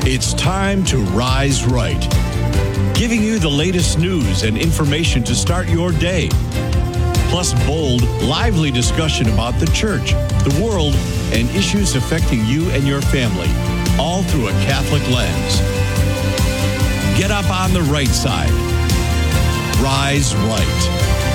It's time to Rise Right, giving you the latest news and information to start your day. Plus bold, lively discussion about the church, the world, and issues affecting you and your family, all through a Catholic lens. Get up on the right side. Rise Right.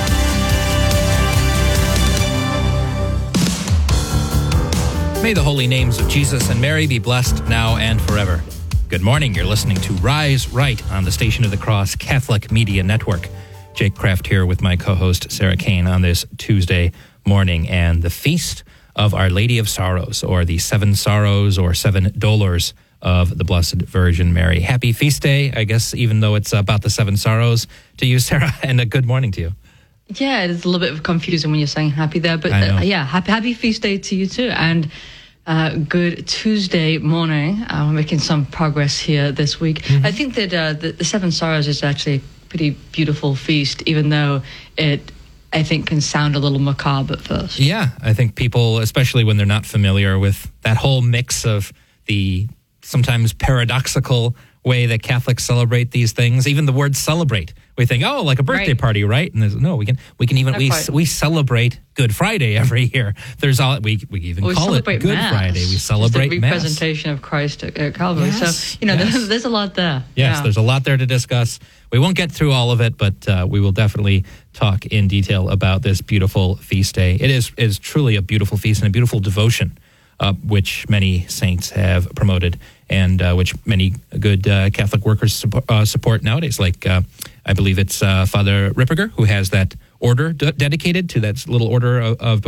May the holy names of Jesus and Mary be blessed now and forever. Good morning. You're listening to Rise Right on the Station of the Cross Catholic Media Network. Jake Kraft here with my co-host Sarah Kane on this Tuesday morning, and the Feast of Our Lady of Sorrows, or the Seven Sorrows or Seven Dolors of the Blessed Virgin Mary. Happy Feast Day, I guess, even though it's about the Seven Sorrows to you, Sarah, and a good morning to you. Yeah, it's a little bit confusing when you're saying happy there, but happy Feast Day to you too, and good Tuesday morning. We're making some progress here this week. Mm-hmm. I think that the Seven Sorrows is actually a pretty beautiful feast, even though it, I think, can sound a little macabre at first. Yeah, I think people, especially when they're not familiar with that whole mix of the sometimes paradoxical way that Catholics celebrate these things, even the word celebrate, we think, oh, like a birthday party, right? And no, we can even we celebrate Good Friday every year. There's all we even call it Good Mass. Friday. We celebrate the representation of Christ at Calvary. Yes, so there's a lot there. Yes, there's a lot there to discuss. We won't get through all of it, but we will definitely talk in detail about this beautiful feast day. It is truly a beautiful feast and a beautiful devotion, which many saints have promoted, and which many good Catholic workers support nowadays. Like I believe it's Father Ripperger, who has that order dedicated to that little order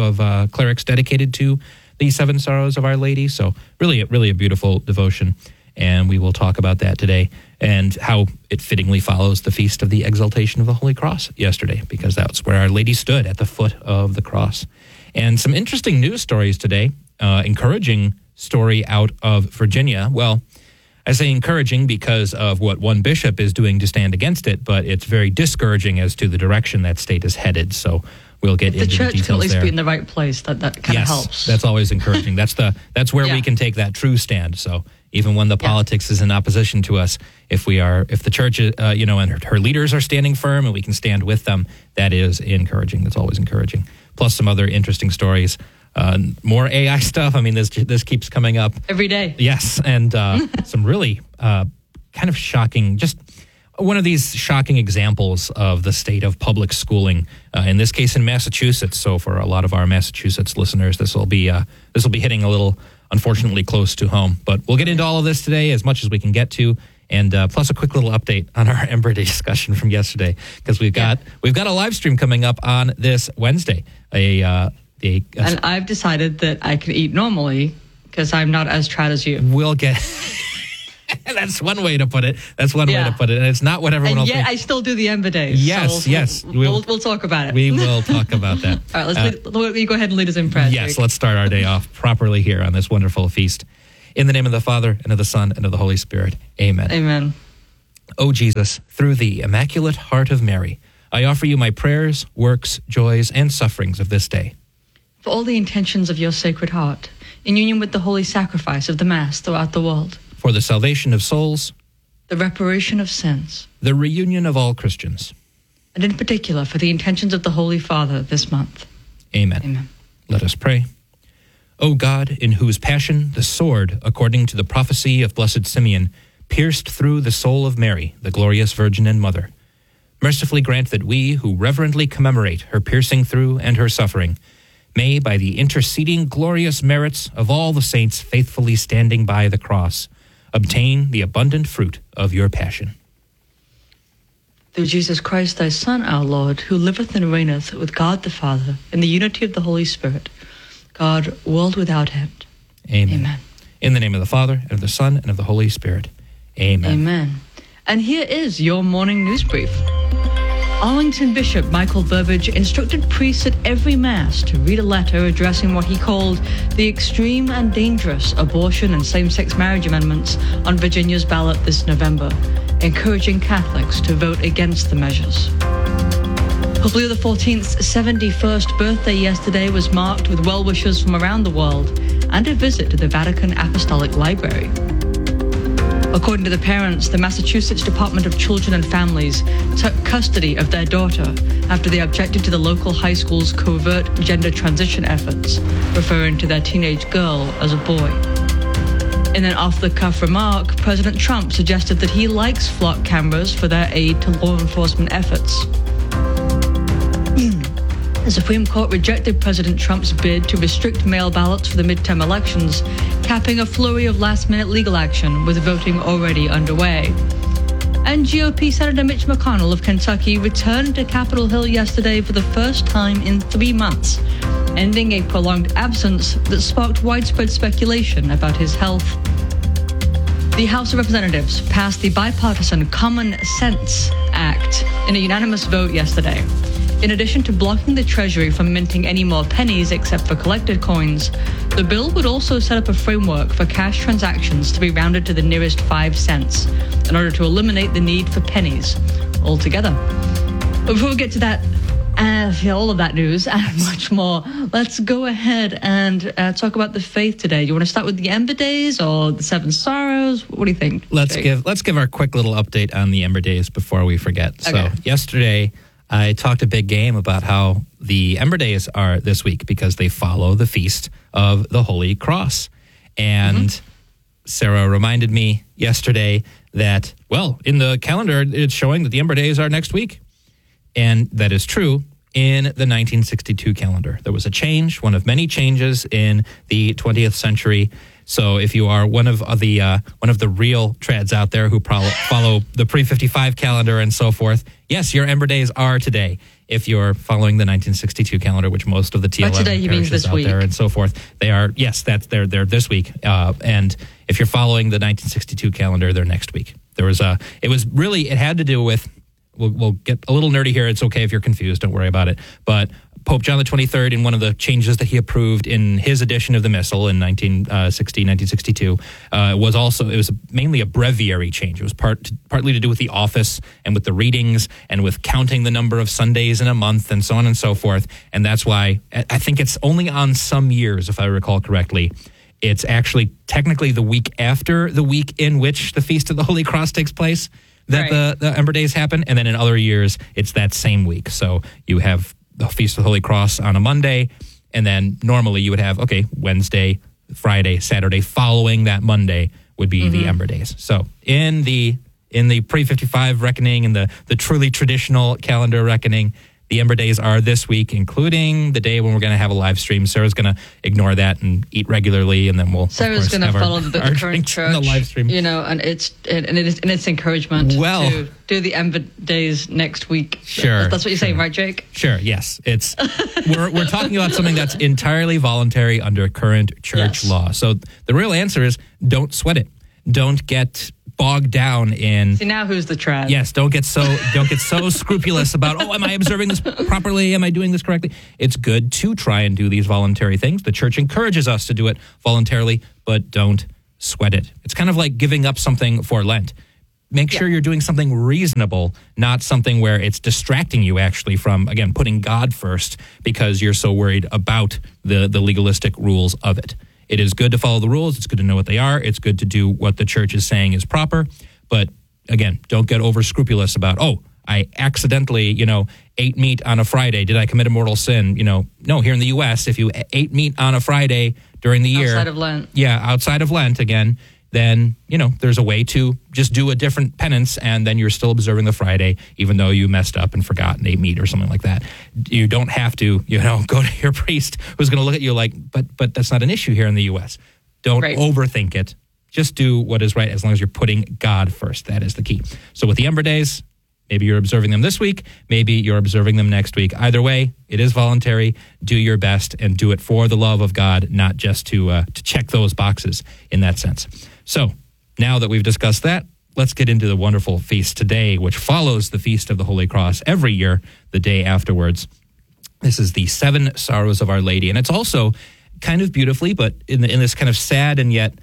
of clerics dedicated to the Seven Sorrows of Our Lady. So really a beautiful devotion, and we will talk about that today and how it fittingly follows the Feast of the Exaltation of the Holy Cross yesterday, because that's where Our Lady stood, at the foot of the cross. And some interesting news stories today. Encouraging story out of Virginia. Well, I say encouraging because of what one bishop is doing to stand against it, but it's very discouraging as to the direction that state is headed. So we'll get into the details there. The church can at least be in the right place. That kind of helps. Yes, that's always encouraging. That's where we can take that true stand. So even when the politics is in opposition to us, if the church, and her leaders are standing firm and we can stand with them, that is encouraging. That's always encouraging. Plus some other interesting stories. More AI stuff. I mean, this keeps coming up every day. Yes, and some really kind of shocking, just one of these shocking examples of the state of public schooling. In this case, in Massachusetts. So, for a lot of our Massachusetts listeners, this will be hitting a little, unfortunately, close to home. But we'll get into all of this today as much as we can get to, and plus a quick little update on our Ember Day discussion from yesterday, because we've got a live stream coming up on this Wednesday. And I've decided that I can eat normally because I'm not as trad as you. We'll get... That's one way to put it. And it's not what everyone else thinks. I still do the Ember Days. Yes. We'll talk about it. We will talk about that. All right, let's go ahead and lead us in prayer. Yes, let's start our day off properly here on this wonderful feast. In the name of the Father, and of the Son, and of the Holy Spirit. Amen. Amen. O Jesus, through the Immaculate Heart of Mary, I offer you my prayers, works, joys, and sufferings of this day. For all the intentions of your Sacred Heart, in union with the holy sacrifice of the Mass throughout the world. For the salvation of souls, the reparation of sins, the reunion of all Christians, and in particular for the intentions of the Holy Father this month. Amen. Amen. Let us pray. O God, in whose passion the sword, according to the prophecy of Blessed Simeon, pierced through the soul of Mary, the glorious Virgin and Mother, mercifully grant that we, who reverently commemorate her piercing through and her suffering, may, by the interceding glorious merits of all the saints faithfully standing by the cross, obtain the abundant fruit of your passion. Through Jesus Christ, thy Son, our Lord, who liveth and reigneth with God the Father, in the unity of the Holy Spirit, God, world without end. Amen. Amen. In the name of the Father, and of the Son, and of the Holy Spirit. Amen. Amen. And here is your morning news brief. Arlington Bishop Michael Burbidge instructed priests at every Mass to read a letter addressing what he called the extreme and dangerous abortion and same-sex marriage amendments on Virginia's ballot this November, encouraging Catholics to vote against the measures. Pope Leo XIV's 71st birthday yesterday was marked with well-wishers from around the world and a visit to the Vatican Apostolic Library. According to the parents, the Massachusetts Department of Children and Families took custody of their daughter after they objected to the local high school's covert gender transition efforts, referring to their teenage girl as a boy. In an off-the-cuff remark, President Trump suggested that he likes flock cameras for their aid to law enforcement efforts. The Supreme Court rejected President Trump's bid to restrict mail ballots for the midterm elections, capping a flurry of last-minute legal action with voting already underway. And GOP Senator Mitch McConnell of Kentucky returned to Capitol Hill yesterday for the first time in 3 months, ending a prolonged absence that sparked widespread speculation about his health. The House of Representatives passed the bipartisan Common Sense Act in a unanimous vote yesterday. In addition to blocking the Treasury from minting any more pennies except for collected coins, the bill would also set up a framework for cash transactions to be rounded to the nearest 5 cents in order to eliminate the need for pennies altogether. But before we get to that, all of that news and much more, let's go ahead and talk about the faith today. You want to start with the Ember Days or the Seven Sorrows? What do you think? Let's give our quick little update on the Ember Days before we forget. Okay. So yesterday, I talked a big game about how the Ember Days are this week because they follow the Feast of the Holy Cross. And Sarah reminded me yesterday that, well, in the calendar, it's showing that the Ember Days are next week. And that is true in the 1962 calendar. There was a change, one of many changes in the 20th century. So if you are one of the real trads out there who follow the pre-55 calendar and so forth, yes, your Ember Days are today. If you're following the 1962 calendar, which most of the TLM today, he means parishes this out week. there and so forth, they are. Yes, they're this week. And if you're following the 1962 calendar, they're next week. It had to do with. We'll get a little nerdy here. It's okay if you're confused. Don't worry about it. But Pope John XXIII, in one of the changes that he approved in his edition of the Missal in 1962, it was mainly a breviary change. It was partly to do with the office and with the readings and with counting the number of Sundays in a month and so on and so forth. And that's why I think it's only on some years, if I recall correctly, it's actually technically the week after the week in which the Feast of the Holy Cross takes place that the Ember Days happen. And then in other years, it's that same week. So you have the Feast of the Holy Cross on a Monday, and then normally you would have, Wednesday, Friday, Saturday, following that Monday would be the Ember Days. So in the pre-55 reckoning and the truly traditional calendar reckoning, the Ember Days are this week, including the day when we're going to have a live stream. Sarah's going to ignore that and eat regularly, and then Sarah's going to follow the current church, the live stream. And its encouragement to do the Ember Days next week. Sure, that's what you're saying, right, Jake? Sure. Yes, it's we're talking about something that's entirely voluntary under current church law. So the real answer is don't sweat it. Don't get bogged down in. See, now who's the trad? Yes, don't get so scrupulous about, am I observing this properly? Am I doing this correctly? It's good to try and do these voluntary things. The church encourages us to do it voluntarily, but don't sweat it. It's kind of like giving up something for Lent. Make sure you're doing something reasonable, not something where it's distracting you actually from, again, putting God first because you're so worried about the legalistic rules of it. It is good to follow the rules. It's good to know what they are. It's good to do what the church is saying is proper. But again, don't get over scrupulous about, I accidentally, ate meat on a Friday. Did I commit a mortal sin? No, here in the U.S., if you ate meat on a Friday during the year. Outside of Lent. Yeah, outside of Lent, again, then, there's a way to just do a different penance, and then you're still observing the Friday, even though you messed up and forgot and ate meat or something like that. You don't have to, go to your priest who's going to look at you like, but that's not an issue here in the U.S. Don't overthink it. Just do what is right as long as you're putting God first. That is the key. So with the Ember Days, maybe you're observing them this week, maybe you're observing them next week. Either way, it is voluntary. Do your best and do it for the love of God, not just to check those boxes in that sense. So now that we've discussed that, let's get into the wonderful feast today, which follows the Feast of the Holy Cross every year, the day afterwards. This is the Seven Sorrows of Our Lady. And it's also kind of beautifully, but in this kind of sad and yet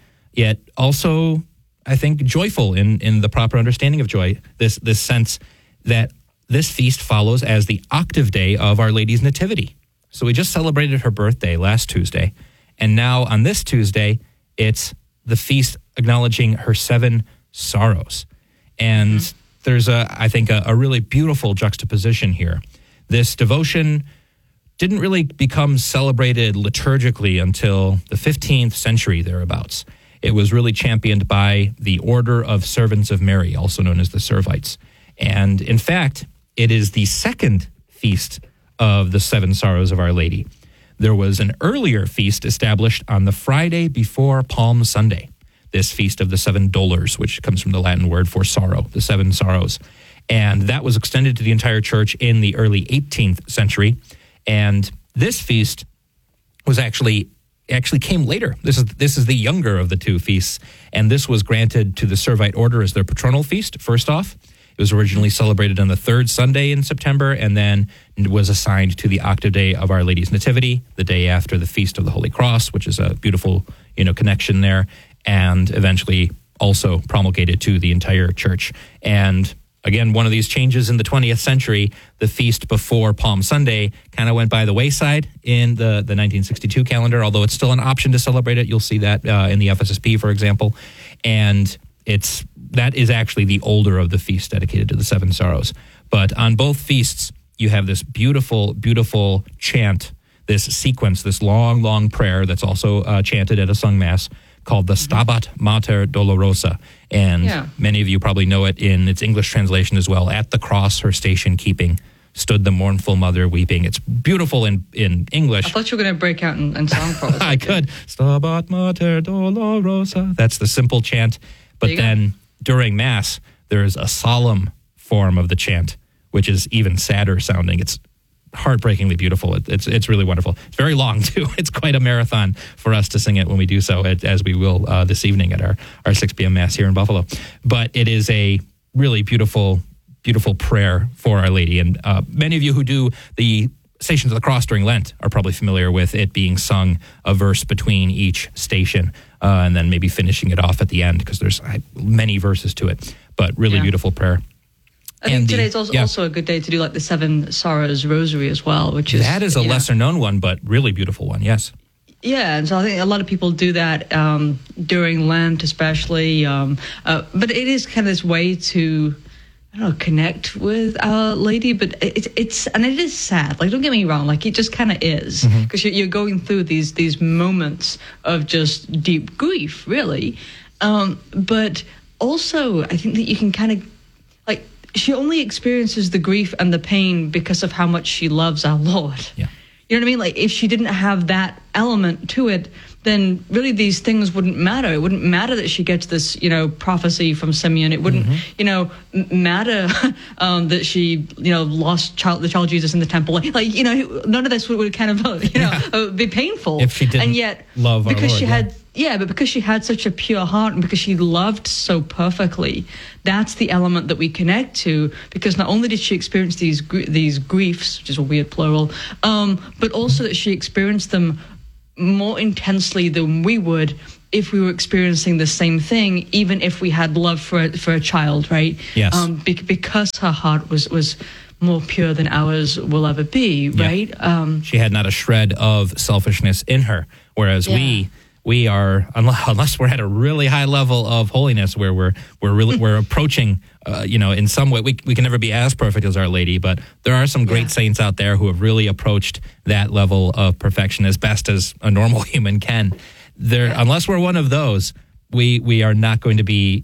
also, I think, joyful in the proper understanding of joy, this sense that this feast follows as the octave day of Our Lady's Nativity. So we just celebrated her birthday last Tuesday, and now on this Tuesday, it's the feast acknowledging her 7 sorrows. And there's, I think, a really beautiful juxtaposition here. This devotion didn't really become celebrated liturgically until the 15th century, thereabouts. It was really championed by the Order of Servants of Mary, also known as the Servites. And in fact, it is the second feast of the Seven Sorrows of Our Lady. There was an earlier feast established on the Friday before Palm Sunday, this Feast of the Seven Dolors, which comes from the Latin word for sorrow, the seven sorrows. And that was extended to the entire church in the early 18th century. And this feast was actually came later. This is the younger of the two feasts, and this was granted to the Servite order as their patronal feast, first off. It was originally celebrated on the third Sunday in September, and then it was assigned to the octave day of Our Lady's Nativity, the day after the Feast of the Holy Cross, which is a beautiful, connection there, and eventually also promulgated to the entire church. And again, one of these changes in the 20th century, the feast before Palm Sunday kind of went by the wayside in the 1962 calendar, although it's still an option to celebrate it. You'll see that in the FSSP, for example. And that is actually the older of the feasts dedicated to the Seven Sorrows. But on both feasts, you have this beautiful, beautiful chant, this sequence, this long, long prayer that's also chanted at a sung mass, called the Stabat Mater Dolorosa. And many of you probably know it in its English translation as well. At the cross, her station keeping, stood the mournful mother weeping. It's beautiful in English. I thought you were going to break out and song for us. I could. Stabat Mater Dolorosa. That's the simple chant. But then during Mass, there's a solemn form of the chant, which is even sadder sounding. It's heartbreakingly beautiful. It's really wonderful. It's very long too. It's quite a marathon for us to sing it when we do so, as we will this evening at our 6 p.m. Mass here in Buffalo. But it is a really beautiful, beautiful prayer for Our Lady. And many of you who do the Stations of the Cross during Lent are probably familiar with it being sung a verse between each station and then maybe finishing it off at the end, because there's many verses to it. But really beautiful prayer. I think today's also a good day to do like the Seven Sorrows Rosary as well, which is... That is a lesser known one, but really beautiful one, yes. Yeah, and so I think a lot of people do that during Lent especially. But it is kind of this way to, connect with Our Lady. But it is sad. Like, don't get me wrong. Like, it just kind of is. Because you're going through these moments of just deep grief, really. But also, I think that you can kind of, like, she only experiences the grief and the pain because of how much she loves our Lord. Yeah. You know what I mean? Like, if she didn't have that element to it, then really these things wouldn't matter. It wouldn't matter that she gets this, prophecy from Simeon. It wouldn't, matter that she, lost the child Jesus in the temple. Like, none of this would kind of, be painful. If she didn't and yet, love our because Lord, she had... Yeah, but because she had such a pure heart and because she loved so perfectly, that's the element that we connect to. Because not only did she experience these griefs, which is a weird plural, but also that she experienced them more intensely than we would if we were experiencing the same thing, even if we had love for a child, right? Yes. Because her heart was more pure than ours will ever be, right? She had not a shred of selfishness in her, whereas we are, unless we're at a really high level of holiness where we're approaching, in some way, we can never be as perfect as Our Lady, but there are some great saints out there who have really approached that level of perfection as best as a normal human can. Unless we're one of those, we are not going to be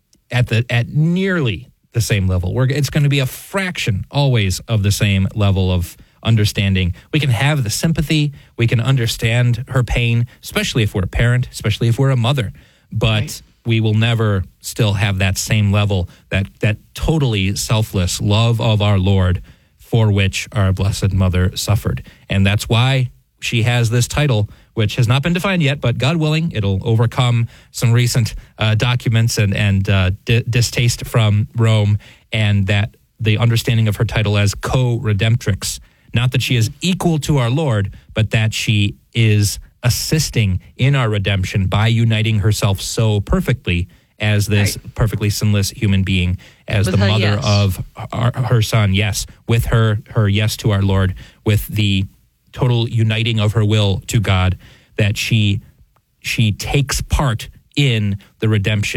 at nearly the same level. It's going to be a fraction always of the same level of understanding. We can have the sympathy. We can understand her pain, especially if we're a parent, especially if we're a mother. But we will never still have that same level, that totally selfless love of our Lord for which our Blessed Mother suffered. And that's why she has this title, which has not been defined yet, but God willing, it'll overcome some recent documents and distaste from Rome, and that the understanding of her title as co-redemptrix. Not that she is equal to our Lord, but that she is assisting in our redemption by uniting herself so perfectly as this perfectly sinless human being, as with the mother of her son, with her yes to our Lord, with the total uniting of her will to God, that she takes part in the redemption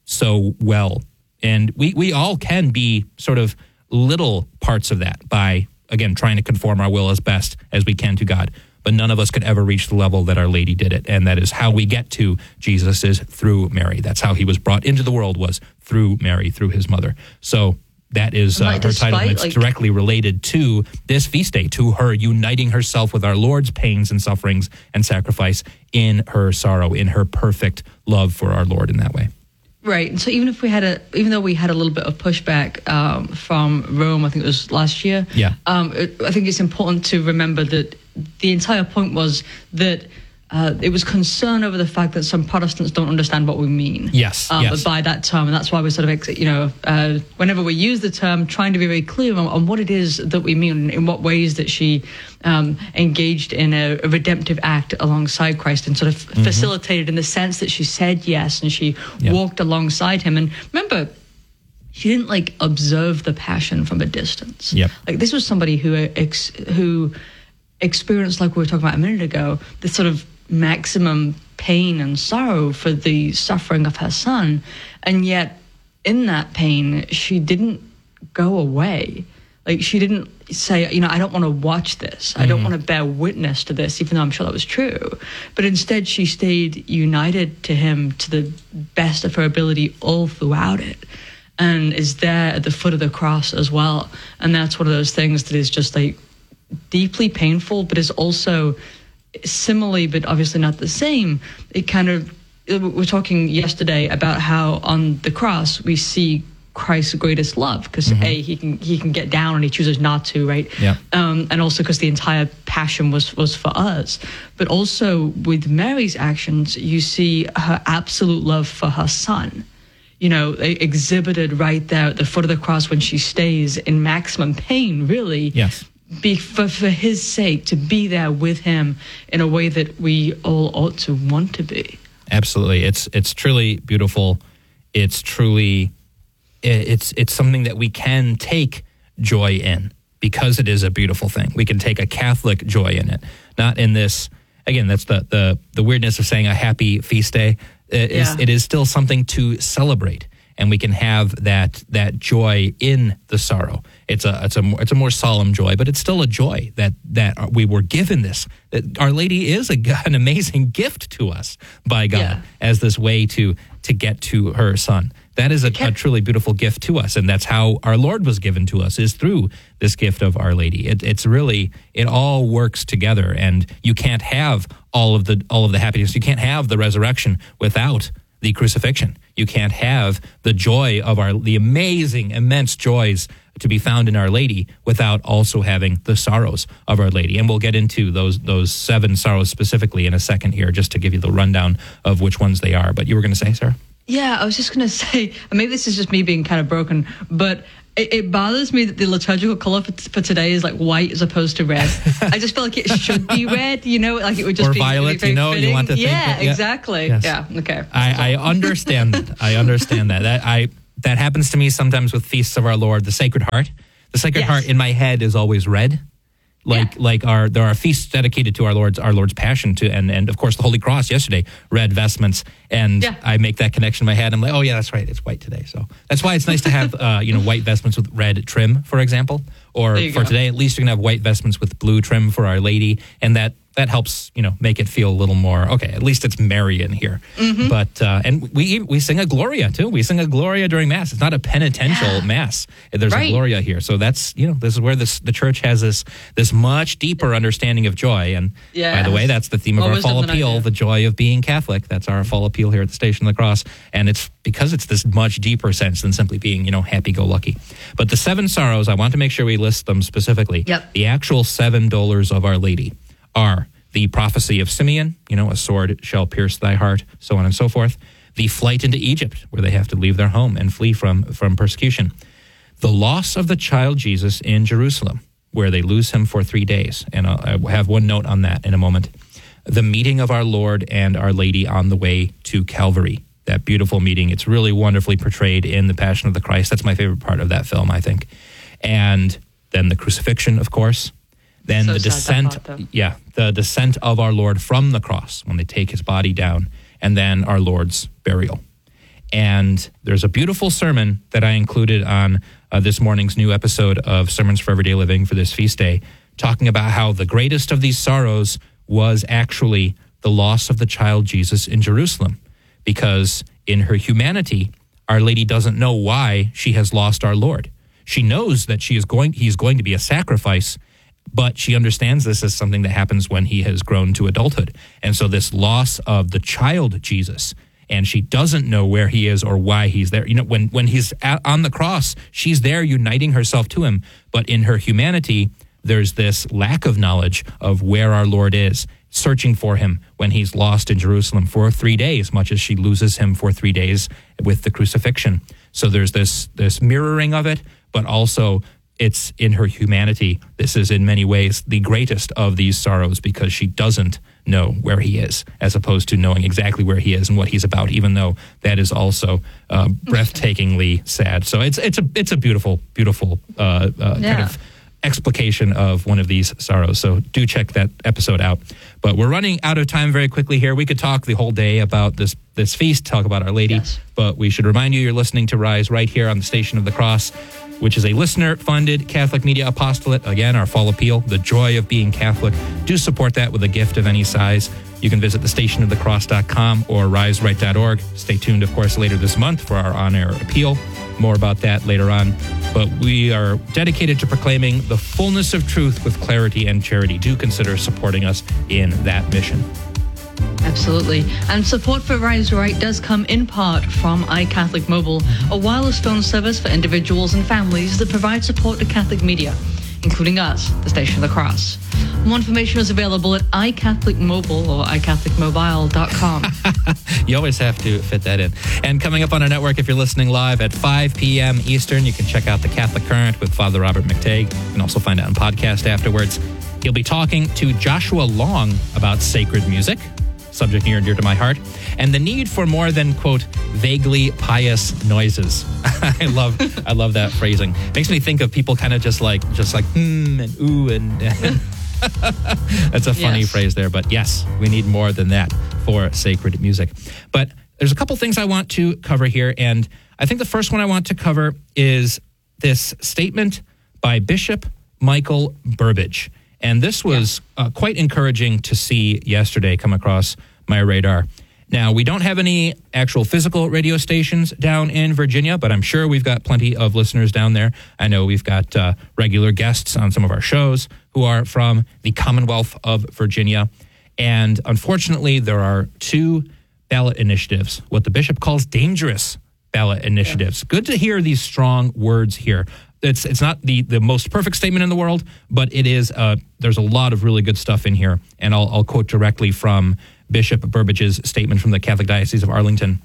so well. And we all can be sort of little parts of that by, again, trying to conform our will as best as we can to God. But none of us could ever reach the level that Our Lady did it. And that is how we get to Jesus, is through Mary. That's how he was brought into the world, was through Mary, through his mother. So that is her title. And it's directly related to this feast day, to her uniting herself with our Lord's pains and sufferings and sacrifice in her sorrow, in her perfect love for our Lord in that way. Right. And so even though we had a little bit of pushback from Rome, I think it was last year. Yeah. I think it's important to remember that the entire point was that it was concern over the fact that some Protestants don't understand what we mean. Yes. By that term, and that's why we're sort of, whenever we use the term, trying to be very clear on what it is that we mean, in what ways that she engaged in a redemptive act alongside Christ and sort of facilitated, in the sense that she said yes and she walked alongside him. And remember, she didn't observe the passion from a distance. Yep. This was somebody who experienced, like we were talking about a minute ago, this sort of maximum pain and sorrow for the suffering of her son, and yet in that pain she didn't go away. She didn't say, I don't want to watch this, I don't want to bear witness to this, even though I'm sure that was true. But instead she stayed united to him to the best of her ability all throughout it, and is there at the foot of the cross as well. And that's one of those things that is just deeply painful, but is also similarly, but obviously not the same. It kind of, we were talking yesterday about how on the cross we see Christ's greatest love, because he can get down and he chooses not to, right? Yeah. And also because the entire passion was for us. But also with Mary's actions, you see her absolute love for her son, exhibited right there at the foot of the cross when she stays in maximum pain, really. Yes. For his sake, to be there with him in a way that we all ought to want to be. Absolutely. It's truly beautiful. It's truly, it's something that we can take joy in, because it is a beautiful thing. We can take a Catholic joy in it, not in this, again, that's the weirdness of saying a happy feast day. It is still something to celebrate. And we can have that joy in the sorrow. It's a more solemn joy, but it's still a joy that we were given this. That Our Lady is an amazing gift to us by God as this way to get to her son. That is a truly beautiful gift to us, and that's how our Lord was given to us, is through this gift of Our Lady. It's really, it all works together, and you can't have all of the happiness. You can't have the resurrection without the crucifixion. You can't have the joy of the amazing, immense joys to be found in Our Lady without also having the sorrows of Our Lady. And we'll get into those 7 sorrows specifically in a second here, just to give you the rundown of which ones they are. But you were going to say, Sarah? Yeah, I was just going to say, maybe this is just me being kind of broken, but it bothers me that the liturgical color for today is white as opposed to red. I just feel like it should be red, it would just or be violet, very fitting. You want to think. Yeah, exactly. Yes. Yeah, okay. I understand that. I understand that. That happens to me sometimes with feasts of our Lord, the Sacred Heart. The Sacred Heart in my head is always red. There are feasts dedicated to our Lord's Passion, and of course the Holy Cross yesterday, red vestments, and I make that connection in my head. I'm like, oh yeah, that's right, it's white today. So that's why it's nice to have white vestments with red trim, for example. Or for today, at least you can have white vestments with blue trim for Our Lady, and that helps make it feel a little more okay. At least it's Marian here. Mm-hmm. But and we sing a Gloria too. We sing a Gloria during Mass. It's not a penitential Mass. There's a Gloria here. So that's this is where the Church has this much deeper understanding of joy. And by the way, that's the theme of our fall appeal: the joy of being Catholic. That's our fall appeal here at the Station of the Cross, and it's because it's this much deeper sense than simply being happy-go-lucky. But the 7 sorrows, I want to make sure we list them specifically. Yep. The actual 7 dolors of Our Lady are the prophecy of Simeon, a sword shall pierce thy heart, so on and so forth. The flight into Egypt, where they have to leave their home and flee from persecution. The loss of the child Jesus in Jerusalem, where they lose him for 3 days. And I have one note on that in a moment. The meeting of our Lord and Our Lady on the way to Calvary. That beautiful meeting. It's really wonderfully portrayed in The Passion of the Christ. That's my favorite part of that film, I think. And then the crucifixion, of course. Then the descent, the descent of our Lord from the cross when they take his body down, and then our Lord's burial. And there's a beautiful sermon that I included on this morning's new episode of Sermons for Everyday Living for this feast day, talking about how the greatest of these sorrows was actually the loss of the child Jesus in Jerusalem. Because in her humanity, Our Lady doesn't know why she has lost our Lord. She knows that he's going to be a sacrifice, but she understands this as something that happens when he has grown to adulthood. And so this loss of the child Jesus, and she doesn't know where he is or why he's there. You know, when he's on the cross, she's there uniting herself to him. But in her humanity, there's this lack of knowledge of where our Lord is, searching for him when he's lost in Jerusalem for 3 days, much as she loses him for 3 days with the crucifixion. So there's this mirroring of it, but also it's in her humanity. This is in many ways the greatest of these sorrows because she doesn't know where he is, as opposed to knowing exactly where he is and what he's about, even though that is also breathtakingly sad. So it's a beautiful kind of explication of one of these sorrows. So do check that episode out. But we're running out of time very quickly here. We could talk the whole day about this feast, talk about Our Lady, but we should remind you you're listening to Rise right here on the Station of the Cross, which is a listener-funded Catholic media apostolate. Again, our fall appeal, the joy of being Catholic. Do support that with a gift of any size. You can visit thestationofthecross.com or riseright.org. Stay tuned, of course, later this month for our on-air appeal. More about that later on. But we are dedicated to proclaiming the fullness of truth with clarity and charity. Do consider supporting us in that mission. Absolutely. And support for Rise Right does come in part from iCatholic Mobile, a wireless phone service for individuals and families that provide support to Catholic media, including us, the Station of the Cross. More information is available at iCatholicMobile or iCatholicMobile.com. You always have to fit that in. And coming up on our network, if you're listening live at 5 p.m. Eastern, you can check out The Catholic Current with Father Robert McTague. You can also find it on podcast afterwards. He'll be talking to Joshua Long about sacred music, subject near and dear to my heart, and the need for more than, quote, vaguely pious noises. I love that phrasing. Makes me think of people kind of just like and ooh and that's a funny phrase there. But yes, we need more than that for sacred music. But there's a couple things I want to cover here, and I think the first one I want to cover is this statement by Bishop Michael Burbidge. And this was quite encouraging to see yesterday come across my radar. Now, we don't have any actual physical radio stations down in Virginia, but I'm sure we've got plenty of listeners down there. I know we've got regular guests on some of our shows who are from the Commonwealth of Virginia. And unfortunately, there are 2 ballot initiatives, what the bishop calls dangerous ballot initiatives. Yeah. Good to hear these strong words here. It's not the most perfect statement in the world, but it is. There's a lot of really good stuff in here, and I'll quote directly from Bishop Burbidge's statement from the Catholic Diocese of Arlington.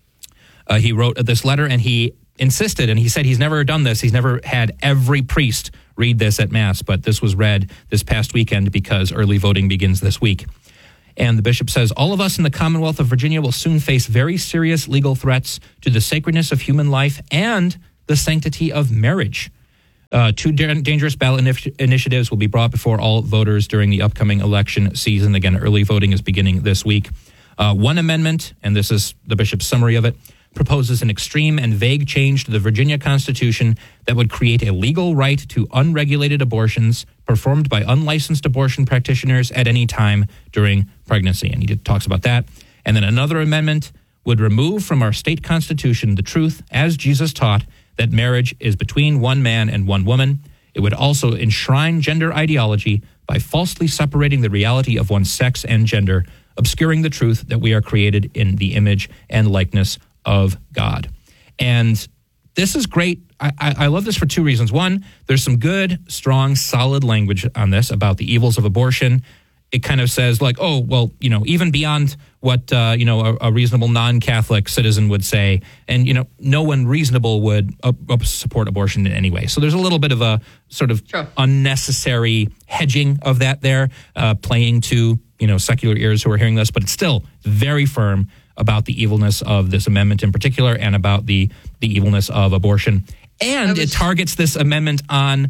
He wrote this letter, and he insisted, and he said he's never done this. He's never had every priest read this at Mass, but this was read this past weekend because early voting begins this week. And the bishop says, all of us in the Commonwealth of Virginia will soon face very serious legal threats to the sacredness of human life and the sanctity of marriage. 2 dangerous ballot initiatives will be brought before all voters during the upcoming election season. Again, early voting is beginning this week. One amendment, and this is the bishop's summary of it, proposes an extreme and vague change to the Virginia Constitution that would create a legal right to unregulated abortions performed by unlicensed abortion practitioners at any time during pregnancy. And he talks about that. And then another amendment would remove from our state constitution the truth, as Jesus taught, that marriage is between one man and one woman. It would also enshrine gender ideology by falsely separating the reality of one's sex and gender, obscuring the truth that we are created in the image and likeness of God. And this is great. I love this for 2 reasons. One, there's some good, strong, solid language on this about the evils of abortion. It kind of says like, oh, well, even beyond what, a reasonable non-Catholic citizen would say. And, no one reasonable would support abortion in any way. So there's a little bit of a sort of unnecessary hedging of that there, playing to, secular ears who are hearing this. But it's still very firm about the evilness of this amendment in particular and about the evilness of abortion. And it targets this amendment on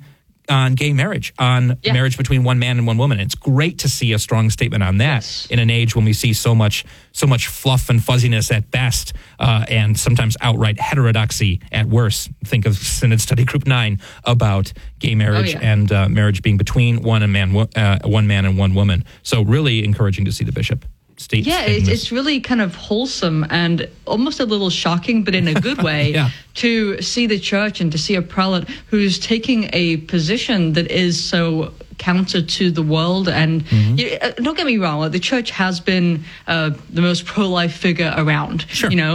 on gay marriage, on marriage between one man and one woman. It's great to see a strong statement on that in an age when we see so much fluff and fuzziness at best, and sometimes outright heterodoxy at worst. Think of Synod Study Group 9 about gay marriage and marriage being between one man and one woman. So really encouraging to see the bishop state. Yeah, it's really kind of wholesome and almost a little shocking, but in a good way, to see the church and to see a prelate who's taking a position that is so counter to the world. And don't get me wrong, the church has been the most pro-life figure around,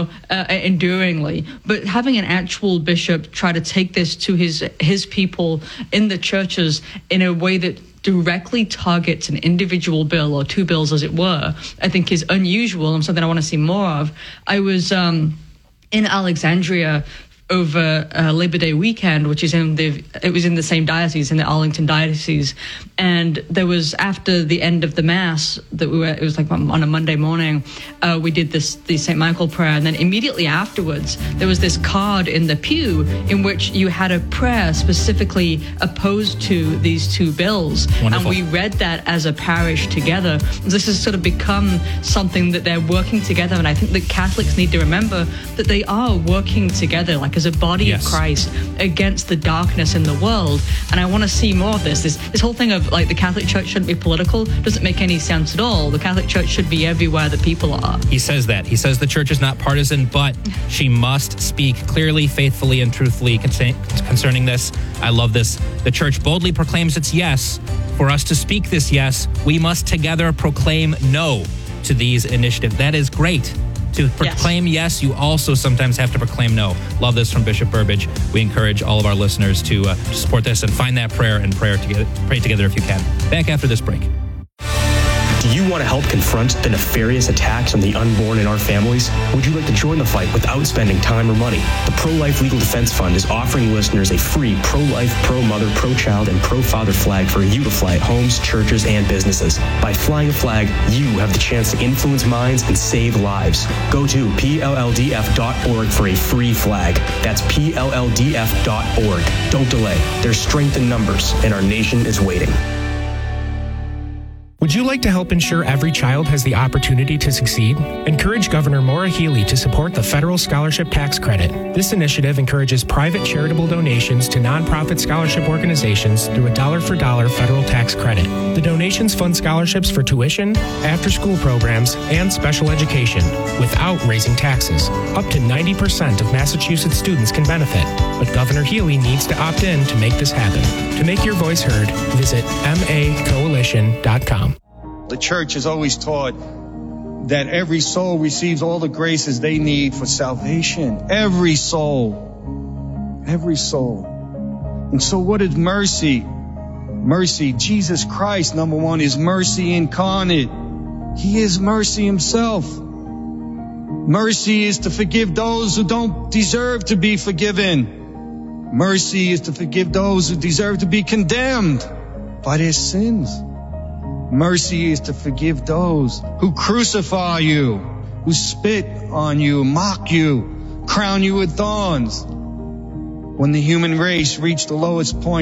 enduringly. But having an actual bishop try to take this to his people in the churches in a way that directly targets an individual bill or two bills, as it were, I think is unusual and something I want to see more of. I was in Alexandria over Labor Day weekend, which is it was in the same diocese, in the Arlington diocese, and there was, after the end of the mass that it was like on a Monday morning, we did the St. Michael prayer, and then immediately afterwards there was this card in the pew in which you had a prayer specifically opposed to these two bills. Wonderful. And we read that as a parish together. This has sort of become something that they're working together, and I think that Catholics need to remember that they are working together, like as a body of Christ, against the darkness in the world. And I want to see more of this. This whole thing of like the Catholic Church shouldn't be political doesn't make any sense at all. The Catholic Church should be everywhere the people are. He says that. He says the church is not partisan, but she must speak clearly, faithfully, and truthfully concerning this. I love this. The church boldly proclaims its yes. For us to speak this yes, we must together proclaim no to these initiatives. That is great. To proclaim yes, you also sometimes have to proclaim no. Love this from Bishop Burbidge. We encourage all of our listeners to support this and find that prayer and pray together if you can. Back after this break. Do you want to help confront the nefarious attacks on the unborn in our families? Would you like to join the fight without spending time or money? The Pro-Life Legal Defense Fund is offering listeners a free pro-life, pro-mother, pro-child, and pro-father flag for you to fly at homes, churches, and businesses. By flying a flag, you have the chance to influence minds and save lives. Go to PLLDF.org for a free flag. That's PLLDF.org. Don't delay. There's strength in numbers, and our nation is waiting. Would you like to help ensure every child has the opportunity to succeed? Encourage Governor Maura Healey to support the Federal Scholarship Tax Credit. This initiative encourages private charitable donations to nonprofit scholarship organizations through a dollar-for-dollar federal tax credit. The donations fund scholarships for tuition, after-school programs, and special education without raising taxes. Up to 90% of Massachusetts students can benefit, but Governor Healey needs to opt in to make this happen. To make your voice heard, visit macoalition.com. The church has always taught that every soul receives all the graces they need for salvation. Every soul. Every soul. And so what is mercy? Mercy, Jesus Christ, number one, is mercy incarnate. He is mercy himself. Mercy is to forgive those who don't deserve to be forgiven. Mercy is to forgive those who deserve to be condemned by their sins. Mercy is to forgive those who crucify you, who spit on you, mock you, crown you with thorns. When the human race reached the lowest point,